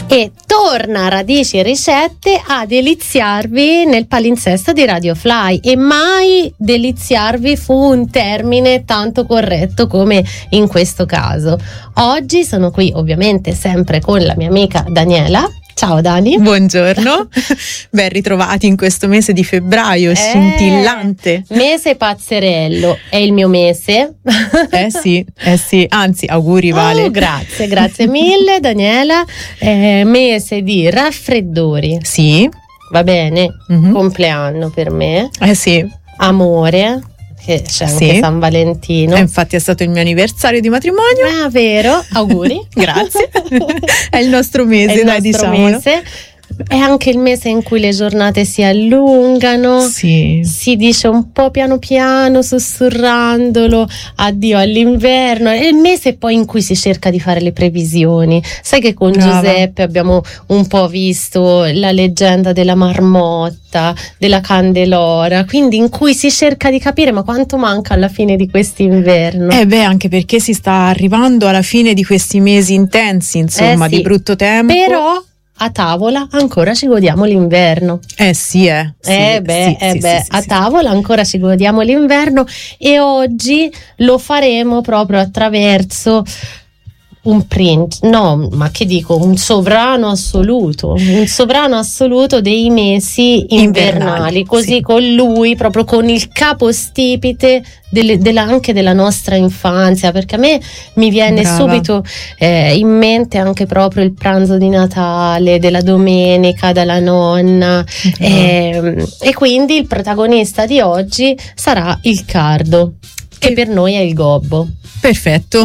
E torna Radici e Ricette a deliziarvi nel palinsesto di Radio Fly, e mai deliziarvi fu un termine tanto corretto come in questo caso. Oggi sono qui ovviamente sempre con la mia amica Daniela. Ciao Dani. Buongiorno, ben ritrovati in questo mese di febbraio scintillante. Mese pazzerello, è il mio mese. Sì, anzi auguri Vale. Grazie mille Daniela. Mese di raffreddori. Sì. Va bene, compleanno per me. Sì. Amore. Che c'è anche San Valentino. Infatti è stato il mio anniversario di matrimonio. Ah, vero? Auguri. Grazie. È il nostro mese, diciamolo. È anche il mese in cui le giornate si allungano, sì. Si dice un po' piano piano, sussurrandolo, addio all'inverno. È il mese poi in cui si cerca di fare le previsioni. Sai che con Giuseppe abbiamo un po' visto la leggenda della marmotta, della candelora, quindi in cui si cerca di capire ma quanto manca alla fine di quest'inverno. Anche perché si sta arrivando alla fine di questi mesi intensi, insomma, di brutto tempo. Però a tavola ancora ci godiamo l'inverno. Sì. A tavola ancora ci godiamo l'inverno, e oggi lo faremo proprio attraverso un sovrano assoluto dei mesi invernali. Così con lui, proprio con il capostipite anche della nostra infanzia, perché a me mi viene subito in mente anche proprio il pranzo di Natale, della domenica dalla nonna, e quindi il protagonista di oggi sarà il cardo, che per noi è il gobbo. Perfetto.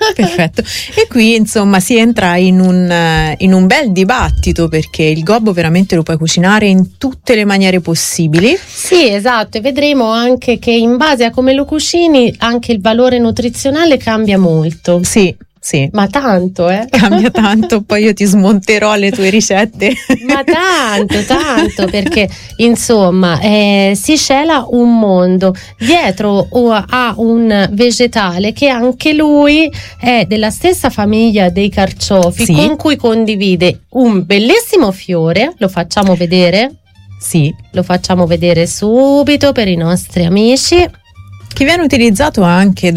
E qui insomma si entra in un bel dibattito, perché il gobbo veramente lo puoi cucinare in tutte le maniere possibili. Sì, esatto, e vedremo anche che in base a come lo cucini anche il valore nutrizionale cambia molto. Sì. Ma tanto, Cambia tanto, poi io ti smonterò le tue ricette. Ma tanto, perché insomma si cela un mondo dietro a un vegetale che anche lui è della stessa famiglia dei carciofi, con cui condivide un bellissimo fiore. Lo facciamo vedere? Sì. Lo facciamo vedere subito per i nostri amici. Che viene utilizzato anche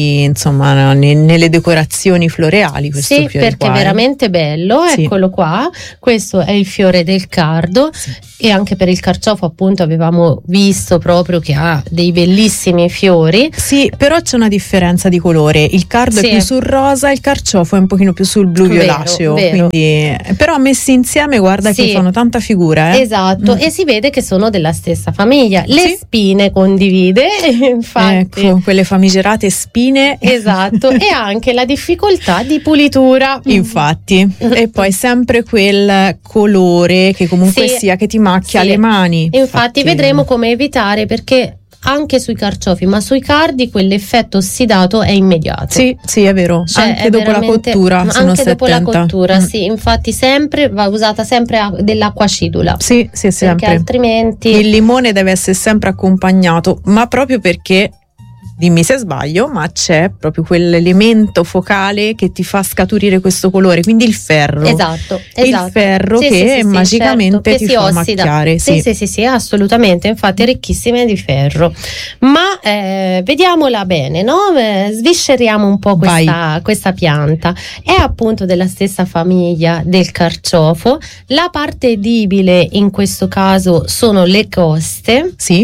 nelle decorazioni floreali, questo fiore perché qua, è veramente bello. Eccolo qua, questo è il fiore del cardo. E anche per il carciofo appunto avevamo visto proprio che ha dei bellissimi fiori. Sì, però c'è una differenza di colore, il cardo è più sul rosa, il carciofo è un pochino più sul blu violaceo, vero. Quindi, però messi insieme guarda che fanno tanta figura. Esatto, e si vede che sono della stessa famiglia. Le spine condivide, infatti. Ecco, quelle famigerate spine. Esatto, e anche la difficoltà di pulitura. Infatti, e poi sempre quel colore che comunque sia che ti macchia le mani. Infatti vedremo come evitare, perché anche sui carciofi, ma sui cardi quell'effetto ossidato è immediato. Sì, è vero. Anche dopo la cottura. Anche dopo la cottura, sì. Infatti va usata sempre dell'acqua acidula. Sì, sempre. Perché altrimenti il limone deve essere sempre accompagnato, ma proprio perché, dimmi se sbaglio, ma c'è proprio quell'elemento focale che ti fa scaturire questo colore, quindi il ferro. Esatto. Il ferro che magicamente ti fa macchiare. Sì, assolutamente, infatti è ricchissima di ferro. Ma vediamola bene, no? Svisceriamo un po' questa pianta. È appunto della stessa famiglia del carciofo. La parte edibile in questo caso sono le coste. Sì.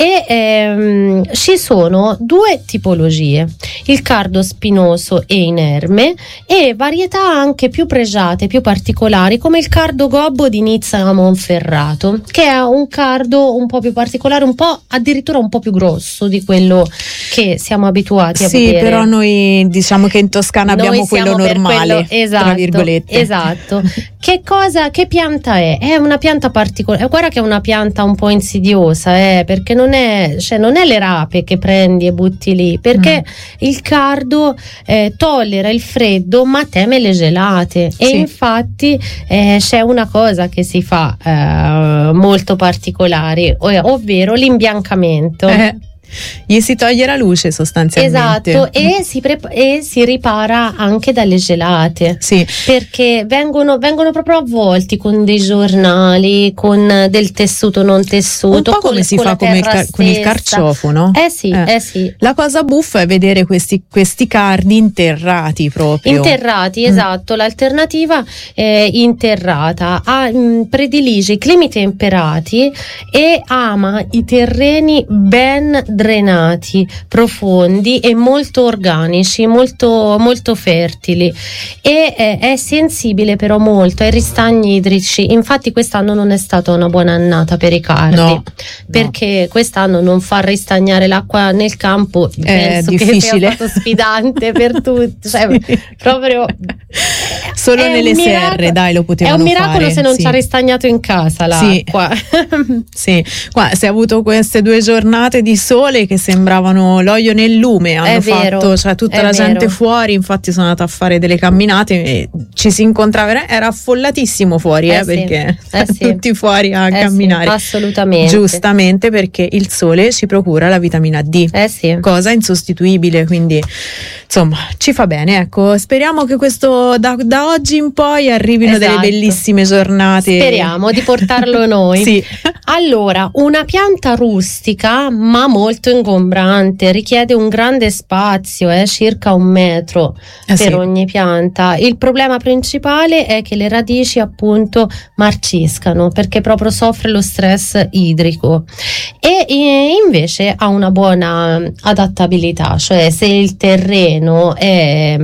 E ci sono due tipologie: il cardo spinoso e inerme, e varietà anche più pregiate, più particolari, come il cardo gobbo di Nizza Monferrato, che è un cardo un po' più particolare, addirittura un po' più grosso di quello che siamo abituati a vedere. Sì, però noi diciamo che in Toscana abbiamo quello normale, tra virgolette. Esatto. Che pianta è? È una pianta particolare. Guarda che è una pianta un po' insidiosa, perché non è le rape che prendi e butti lì, perché il cardo tollera il freddo ma teme le gelate. E infatti c'è una cosa che si fa molto particolare, ovvero l'imbiancamento. Gli si toglie la luce sostanzialmente. Esatto, e si ripara anche dalle gelate. Sì. Perché vengono proprio avvolti con dei giornali, con del tessuto non tessuto. Un po' come si fa con il carciofo, no? Sì. La cosa buffa è vedere questi cardi interrati proprio. Interrati, esatto. L'alternativa è interrata. Predilige i climi temperati e ama i terreni ben drenati, profondi e molto organici, molto, molto fertili, e è sensibile però molto ai ristagni idrici. Infatti quest'anno non è stata una buona annata per i cardi, perché quest'anno non far ristagnare l'acqua nel campo penso difficile. che sia stato sfidante per tutti, cioè, sì. Proprio solo nelle serre, dai, lo potevano fare. È un miracolo se non ci ha ristagnato in casa l'acqua. Sì. Qua si è avuto queste 2 giornate di sole che sembravano l'olio nel lume, hanno fatto, cioè tutta la gente fuori. Infatti sono andata a fare delle camminate e ci si incontrava, era affollatissimo fuori, perché tutti fuori a camminare. Assolutamente. Giustamente, perché il sole ci procura la vitamina D, cosa insostituibile, quindi insomma ci fa bene, ecco. Speriamo che questo da oggi in poi arrivino delle bellissime giornate. Speriamo di portarlo noi. Sì. Allora, una pianta rustica ma molto ingombrante, richiede un grande spazio, circa 1 metro per ogni pianta. Il problema principale è che le radici appunto marciscano, perché proprio soffre lo stress idrico, e invece ha una buona adattabilità, cioè se il terreno è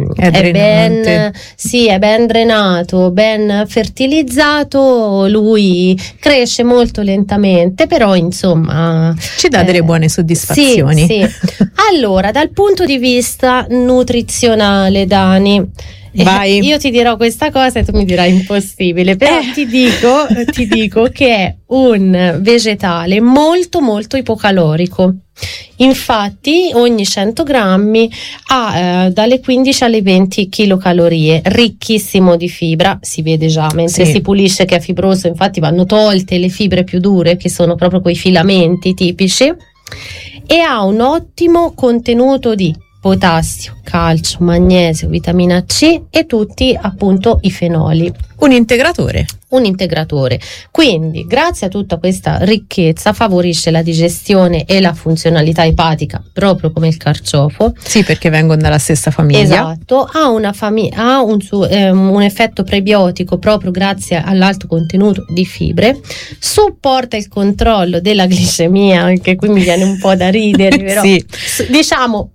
ben drenato, ben fertilizzato, lui cresce molto lentamente, però insomma ci dà delle buone soddisfazioni. Sì. Allora, dal punto di vista nutrizionale, Dani, io ti dirò questa cosa e tu mi dirai impossibile, però ti dico che è un vegetale molto molto ipocalorico. Infatti ogni 100 grammi ha dalle 15 alle 20 kilocalorie, ricchissimo di fibra, si vede già mentre si pulisce che è fibroso. Infatti vanno tolte le fibre più dure, che sono proprio quei filamenti tipici, e ha un ottimo contenuto di potassio, calcio, magnesio, vitamina C e tutti appunto i fenoli. Un integratore. Quindi grazie a tutta questa ricchezza favorisce la digestione e la funzionalità epatica, proprio come il carciofo. Sì, perché vengono dalla stessa famiglia. Esatto, ha un effetto prebiotico proprio grazie all'alto contenuto di fibre, supporta supporta della glicemia, anche qui mi viene un po' da ridere, però diciamo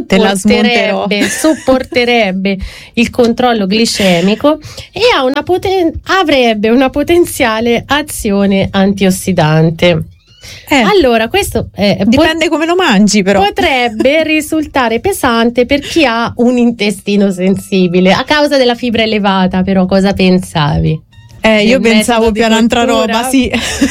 supporterebbe il controllo glicemico e avrebbe una potenziale azione antiossidante. Allora, questo dipende come lo mangi, però potrebbe risultare pesante per chi ha un intestino sensibile a causa della fibra elevata. Però cosa pensavi? Io pensavo più a un'altra roba, sì.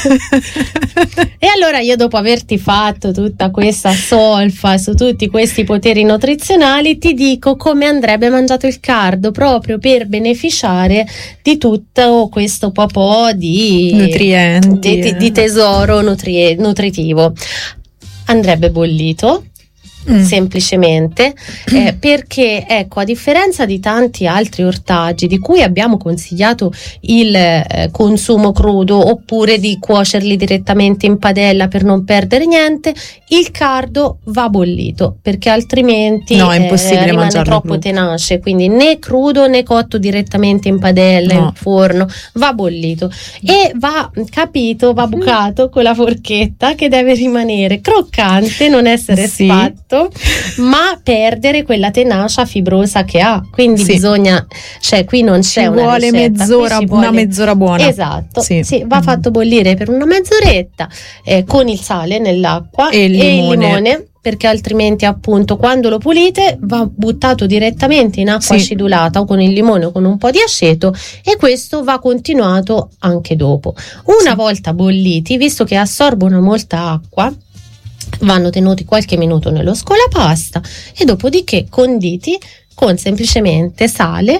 E allora io, dopo averti fatto tutta questa solfa su tutti questi poteri nutrizionali, ti dico come andrebbe mangiato il cardo, proprio per beneficiare di tutto questo po' di nutrienti, di tesoro nutritivo. Andrebbe bollito. Semplicemente perché, ecco, a differenza di tanti altri ortaggi di cui abbiamo consigliato il consumo crudo, oppure di cuocerli direttamente in padella per non perdere niente, il cardo va bollito, perché altrimenti è impossibile rimane troppo crudo. Tenace, quindi né crudo né cotto direttamente in padella, in forno, va bollito e va bucato con la forchetta, che deve rimanere croccante, non essere sfatto, ma perdere quella tenacia fibrosa che ha. Quindi bisogna, cioè qui non c'è una ricetta, una mezz'ora buona. Esatto, va fatto bollire per una mezz'oretta con il sale nell'acqua e il limone, perché altrimenti appunto quando lo pulite va buttato direttamente in acqua acidulata, o con il limone o con un po' di aceto, e questo va continuato anche dopo. Una volta bolliti, visto che assorbono molta acqua, vanno tenuti qualche minuto nello scolapasta e dopodiché conditi con semplicemente sale,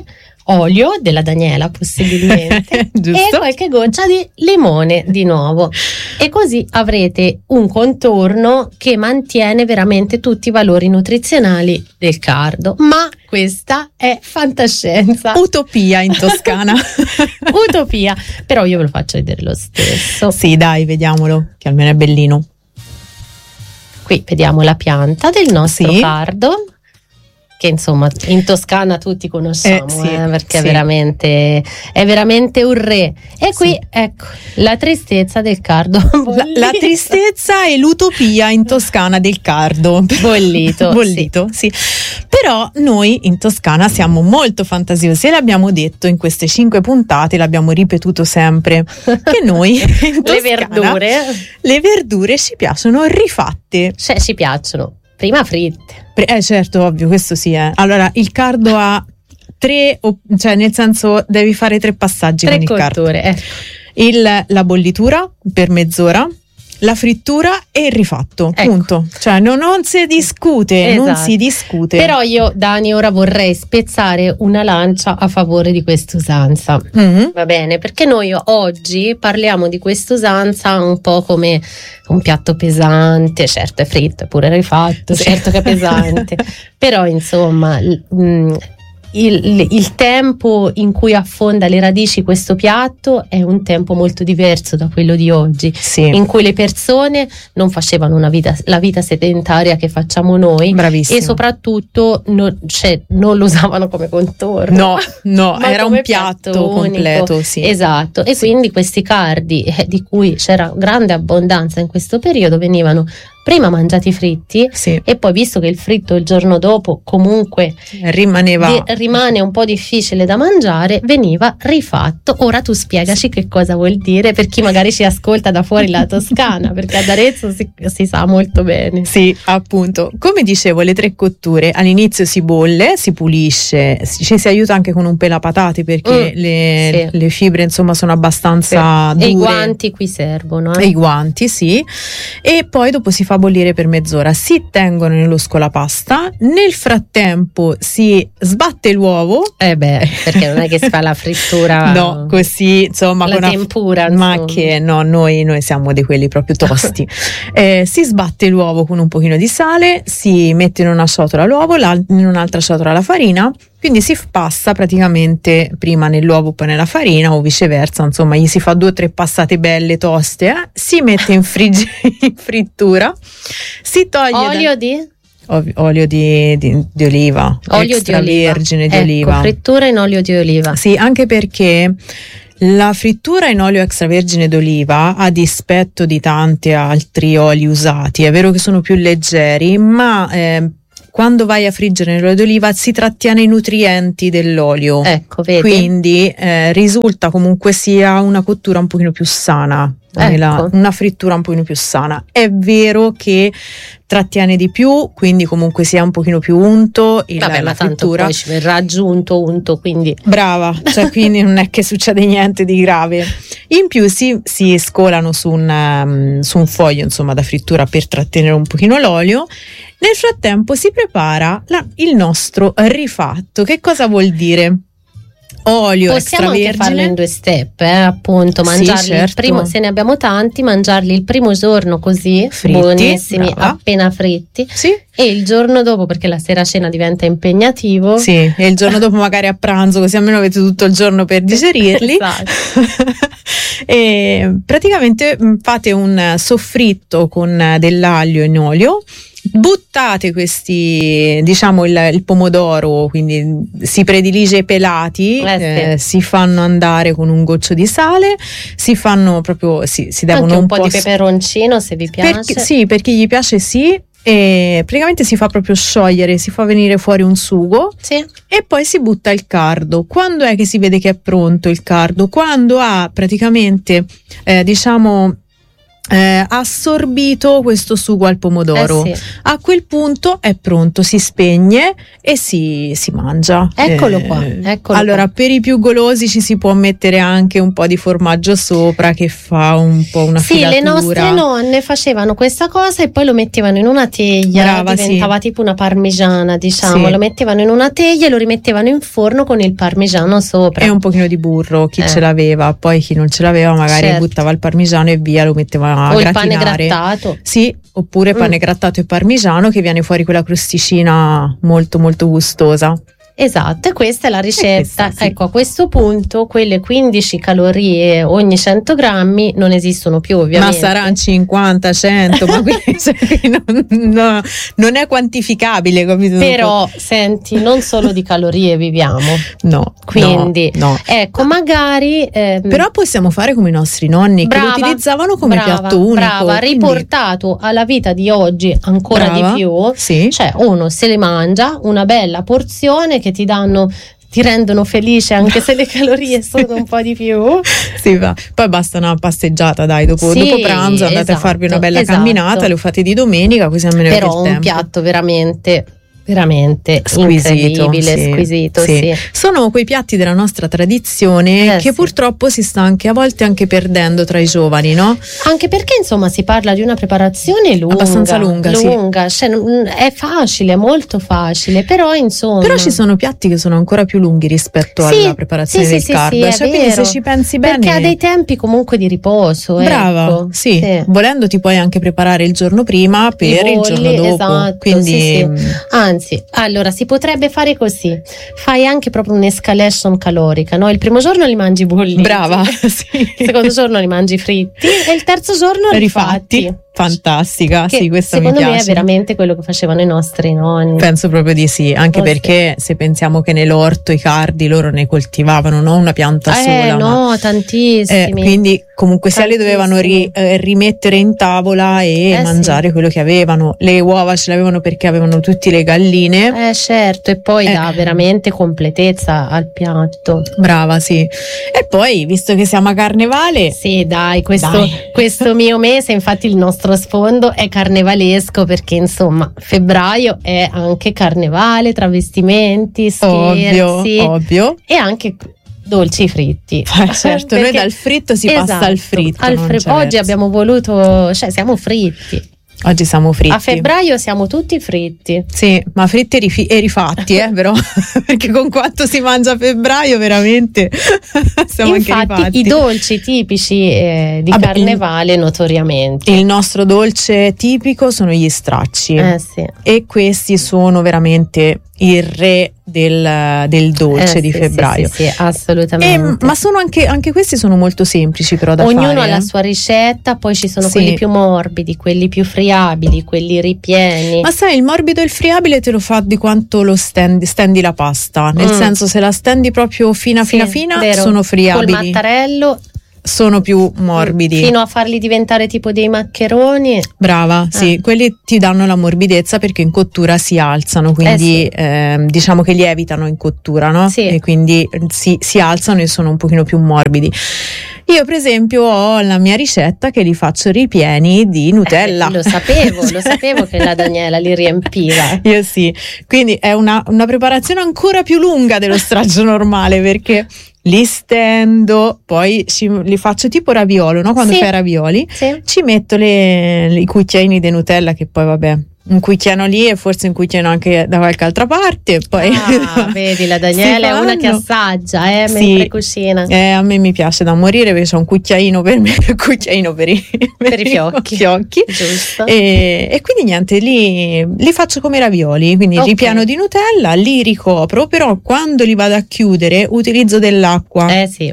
olio della Daniela possibilmente e qualche goccia di limone di nuovo, e così avrete un contorno che mantiene veramente tutti i valori nutrizionali del cardo. Ma questa è fantascienza, utopia in Toscana. Utopia, però io ve lo faccio vedere lo stesso. Sì, dai, vediamolo, che almeno è bellino. Qui vediamo la pianta del nostro cardo, che insomma in Toscana tutti conosciamo, perché è veramente un re. E qui ecco la tristezza del cardo la tristezza e l'utopia in Toscana del cardo bollito, sì. Però noi in Toscana siamo molto fantasiosi e l'abbiamo detto in queste 5 puntate, l'abbiamo ripetuto sempre, che noi in Toscana le verdure ci piacciono rifatte, cioè ci piacciono prima fritte. Certo, ovvio, questo sì. Allora, il cardo ha 3, cioè nel senso devi fare 3 passaggi con il cardo. La bollitura per mezz'ora, la frittura e il rifatto, punto. Cioè non si discute, non si discute. Però io, Dani, ora vorrei spezzare una lancia a favore di quest'usanza. Va bene? Perché noi oggi parliamo di quest'usanza un po' come un piatto pesante. Certo è fritto, è pure rifatto, certo che è pesante. Però insomma il tempo in cui affonda le radici questo piatto è un tempo molto diverso da quello di oggi, in cui le persone non facevano la vita sedentaria che facciamo noi. Bravissimo. E soprattutto non lo usavano come contorno, no era un piatto completo, sì. Esatto. E quindi questi cardi di cui c'era grande abbondanza in questo periodo venivano prima mangiati fritti, e poi, visto che il fritto il giorno dopo comunque rimane un po' difficile da mangiare, veniva rifatto. Ora tu spiegaci che cosa vuol dire per chi magari ci ascolta da fuori la Toscana, perché ad Arezzo si sa molto bene. Sì, appunto, come dicevo, le 3 cotture: all'inizio si bolle, si pulisce, ci si aiuta anche con un pelapatate perché le fibre insomma sono abbastanza dure, e i guanti qui servono, e i guanti, sì. E poi dopo si fa bollire per mezz'ora, si tengono nello scolapasta, nel frattempo si sbatte l'uovo, perché non è che si fa la frittura no, così insomma la tempura, ma che no, noi siamo di quelli proprio tosti. Si sbatte l'uovo con un pochino di sale, si mette in una ciotola l'uovo, in un'altra ciotola la farina, quindi si passa praticamente prima nell'uovo poi nella farina, o viceversa, insomma gli si fa 2 o 3 passate belle toste, si mette in frittura, si toglie olio di oliva, olio extravergine di oliva. Frittura in olio di oliva. Sì, anche perché la frittura in olio extravergine d'oliva, a dispetto di tanti altri oli usati, è vero che sono più leggeri, ma quando vai a friggere nell'olio d'oliva si trattiene i nutrienti dell'olio, vedi? Quindi risulta comunque sia una cottura un pochino più sana, una frittura un pochino più sana. È vero che trattiene di più, quindi comunque sia un pochino più unto la frittura, poi ci verrà aggiunto unto, quindi brava, cioè quindi non è che succede niente di grave. In più si scolano su un foglio insomma da frittura per trattenere un pochino l'olio. Nel frattempo si prepara il nostro rifatto. Che cosa vuol dire? Olio possiamo extravergine. Anche farlo in 2 step, appunto, mangiarli il primo, se ne abbiamo tanti, mangiarli il primo giorno così, fritti, buonissimi, appena fritti, e il giorno dopo, perché la sera a cena diventa impegnativo, e il giorno dopo magari a pranzo, così almeno avete tutto il giorno per digerirli. E praticamente fate un soffritto con dell'aglio in olio, buttate questi, diciamo il pomodoro, quindi si predilige pelati, si fanno andare con un goccio di sale, si fanno proprio, si devono anche un po' di peperoncino se vi piace, per chi gli piace, e praticamente si fa proprio sciogliere, si fa venire fuori un sugo, e poi si butta il cardo. Quando è che si vede che è pronto il cardo? Quando ha praticamente diciamo assorbito questo sugo al pomodoro. Sì. A quel punto è pronto, si spegne e si mangia. Eccolo qua. Allora, per i più golosi ci si può mettere anche un po' di formaggio sopra, che fa un po' una filatura. Sì, le nostre nonne facevano questa cosa e poi lo mettevano in una teglia. Brava, diventava tipo una parmigiana, diciamo. Sì. Lo mettevano in una teglia e lo rimettevano in forno con il parmigiano sopra. E un pochino di burro, chi ce l'aveva. Poi chi non ce l'aveva magari buttava il parmigiano e via, lo metteva a o gratinare. Il pane grattato. Sì, oppure pane grattato e parmigiano, che viene fuori quella crosticina molto molto gustosa. Esatto, e questa è la ricetta. Sì. Ecco, a questo punto quelle 15 calorie ogni 100 grammi non esistono più, ovviamente. Ma saranno 50, 100, ma non è quantificabile, capito? Però, senti, non solo di calorie viviamo. No. Quindi, no. Ecco, magari... però possiamo fare come i nostri nonni, che lo utilizzavano come piatto unico. Brava, riportato alla vita di oggi ancora di più. Sì. Cioè, uno se le mangia, una bella porzione che ti rendono felice anche se le calorie sono un po' di più. Sì, poi basta una passeggiata, dai, dopo pranzo andate a farvi una bella camminata, lo fate di domenica, così almeno avete il tempo. Però un piatto veramente squisito, squisito. Sì. Sono quei piatti della nostra tradizione che purtroppo si sta a volte anche perdendo tra i giovani, no? Anche perché insomma si parla di una preparazione abbastanza lunga. Cioè, è facile, è molto facile, però insomma. Però ci sono piatti che sono ancora più lunghi rispetto alla preparazione del carbo. Sì, quindi se ci pensi bene. Perché ha dei tempi comunque di riposo. Brava, ecco. sì. Volendo ti puoi anche preparare il giorno prima per il giorno dopo. Esatto, quindi Anzi, allora si potrebbe fare così: fai anche proprio un'escalation calorica, no? Il primo giorno li mangi bolliti, brava, sì. Il secondo giorno li mangi fritti e il terzo giorno rifatti. Fantastica, che sì, questa mi piace. Secondo me è veramente quello che facevano i nostri nonni. Penso proprio di sì, anche perché se pensiamo che nell'orto i cardi loro ne coltivavano, non una pianta sola. No, tantissimi. Quindi comunque sia li dovevano rimettere in tavola e mangiare quello che avevano. Le uova ce l'avevano perché avevano tutte le galline. Certo, e poi dà veramente completezza al piatto. Brava, sì. E poi, visto che siamo a Carnevale. Sì, questo mio mese, infatti il nostro sfondo è carnevalesco, perché insomma febbraio è anche carnevale, travestimenti, scherzi, ovvio. E anche dolci fritti. Certo, noi dal fritto si passa al fritto. Oggi abbiamo voluto, cioè siamo fritti. Oggi siamo fritti. A febbraio siamo tutti fritti. Sì, ma fritti e rifatti, però, perché con quanto si mangia a febbraio veramente siamo infatti, anche rifatti. I dolci tipici di Carnevale notoriamente. Il nostro dolce tipico sono gli stracci. Sì. E questi sono veramente il re del dolce di febbraio. Sì, assolutamente. Ma sono anche questi sono molto semplici però da fare. Ognuno ha la sua ricetta, poi ci sono quelli più morbidi, quelli più friabili, quelli ripieni. Ma sai, il morbido e il friabile te lo fa di quanto lo stendi la pasta, nel senso, se la stendi proprio fina, vero. Sono friabili. Col mattarello sono più morbidi, fino a farli diventare tipo dei maccheroni. Brava, sì, quelli ti danno la morbidezza perché in cottura si alzano, quindi diciamo che lievitano in cottura, no? Sì. E quindi si alzano e sono un pochino più morbidi. Io per esempio ho la mia ricetta che li faccio ripieni di Nutella. Lo sapevo che la Daniela li riempiva. Io sì, quindi è una preparazione ancora più lunga dello straccio normale, perché li stendo, poi li faccio tipo raviolo, no? Quando fai ravioli, ci metto i cucchiaini di Nutella, che poi vabbè, un cucchiaino lì e forse un cucchiaino anche da qualche altra parte. Poi vedi, la Daniela è una che assaggia mentre cucina. A me mi piace da morire, perché c'è un cucchiaino per me e un cucchiaino per i fiocchi. Giusto. E quindi niente, li faccio come ravioli, quindi ripiano di Nutella, li ricopro, però quando li vado a chiudere utilizzo dell'acqua.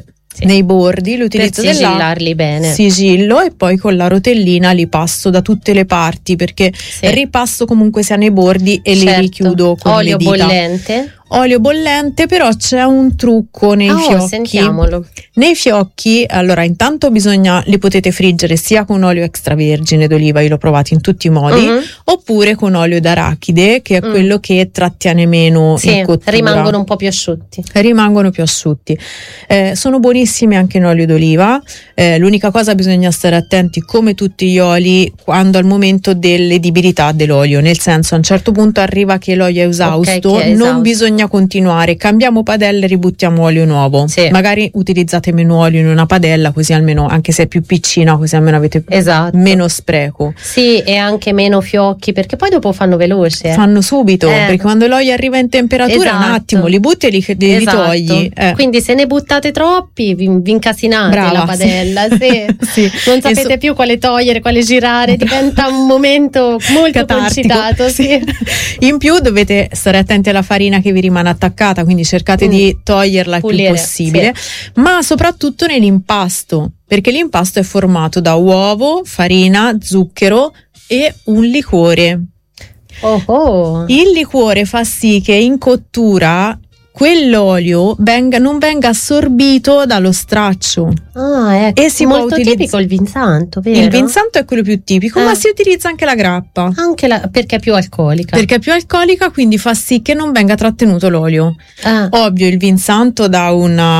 Nei bordi l'utilizzo per sigillarli bene. Sigillo e poi con la rotellina li passo da tutte le parti, perché ripasso comunque sia nei bordi e li richiudo con le dita. olio bollente, però c'è un trucco nei fiocchi. Sentiamolo. Nei fiocchi, allora, intanto li potete friggere sia con olio extravergine d'oliva, io l'ho provato in tutti i modi, oppure con olio d'arachide, che è quello che trattiene meno in cottura. Rimangono un po' più asciutti. Sono buonissimi anche in olio d'oliva. L'unica cosa, bisogna stare attenti, come tutti gli oli, quando al momento dell'edibilità dell'olio, nel senso, a un certo punto arriva che l'olio è esausto, non bisogna continuare, cambiamo padella e ributtiamo olio nuovo. Magari utilizzate meno olio in una padella, così almeno, anche se è più piccina, così almeno avete meno spreco. Sì, e anche meno fiocchi, perché poi dopo fanno veloce. Fanno subito, perché quando l'olio arriva in temperatura un attimo li butti e li togli. Quindi se ne buttate troppi vi incasinate la padella. Non sapete più quale togliere, quale girare, diventa un momento molto concitato. In più dovete stare attenti alla farina che vi rimane attaccata, quindi cercate di toglierla il più possibile, ma soprattutto nell'impasto, perché l'impasto è formato da uovo, farina, zucchero e un liquore. Il liquore fa sì che in cottura quell'olio non venga assorbito dallo straccio. Ecco. E si molto tipico il vinsanto, vero? Il vinsanto è quello più tipico, ma si utilizza anche la grappa. Perché è più alcolica. Quindi fa sì che non venga trattenuto l'olio. Ovvio, il vinsanto dà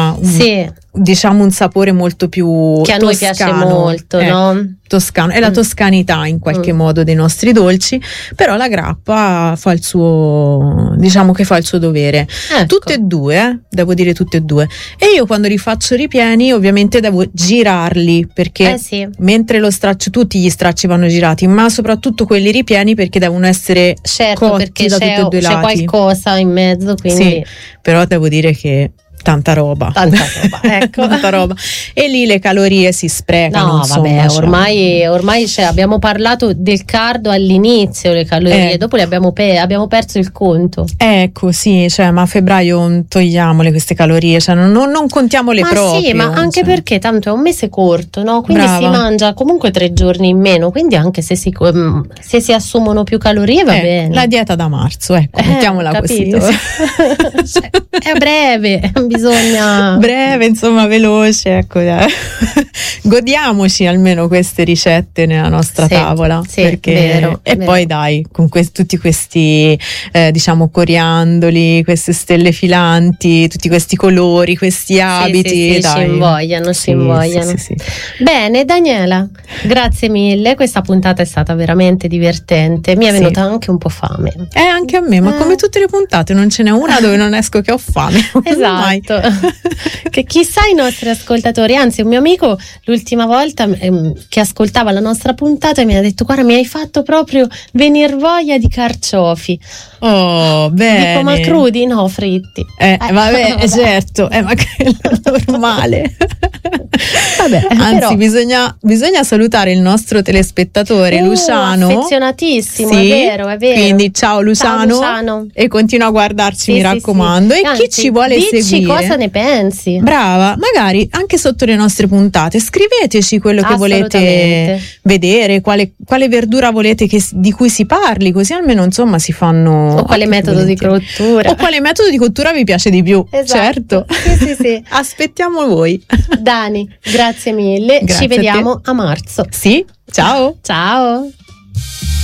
diciamo un sapore molto più che a noi piace molto, no? Toscano, è la toscanità in qualche modo dei nostri dolci, però la grappa fa il suo, diciamo che fa il suo dovere. Tutte e due, devo dire tutte e due. E io quando li faccio ripieni ovviamente devo girarli, perché mentre lo straccio, tutti gli stracci vanno girati, ma soprattutto quelli ripieni, perché devono essere cotti perché da tutti e due i lati. C'è qualcosa in mezzo, quindi però devo dire che tanta roba, ecco. Tanta roba, e lì le calorie si sprecano. Ormai abbiamo parlato del cardo all'inizio, le calorie dopo le abbiamo perso il conto. Ma a febbraio togliamole queste calorie, non contiamole proprio. Ma anche perché tanto è un mese corto, no? Quindi si mangia comunque 3 giorni in meno, quindi anche se si assumono più calorie va bene. La dieta da marzo, mettiamola capito? Così. È breve. Bisogna breve, insomma, veloce, godiamoci almeno queste ricette nella nostra tavola, perché vero. Poi dai, con tutti questi diciamo coriandoli, queste stelle filanti, tutti questi colori, questi abiti, dai. Si invogliano. Bene, Daniela, grazie mille, questa puntata è stata veramente divertente, mi è venuta anche un po' fame. Anche a me, ma come tutte le puntate non ce n'è una dove non esco che ho fame. Esatto. Che chissà i nostri ascoltatori, anzi un mio amico l'ultima volta che ascoltava la nostra puntata mi ha detto: guarda, mi hai fatto proprio venir voglia di carciofi. Bene. Dico, ma crudi? No, fritti. Vabbè, certo, ma che è normale. Anzi, bisogna salutare il nostro telespettatore Luciano, affezionatissimo, è vero. Quindi ciao Luciano, e continua a guardarci, mi raccomando. E anzi, chi ci vuole seguire, cosa ne pensi? Brava, magari anche sotto le nostre puntate scriveteci quello che volete vedere, quale verdura volete di cui si parli, così almeno insomma si fanno. O quale metodo di cottura. O quale metodo di cottura vi piace di più. Esatto. Certo. Sì. Aspettiamo voi. Dani, grazie mille. Ci vediamo a marzo. Sì, ciao. Ciao.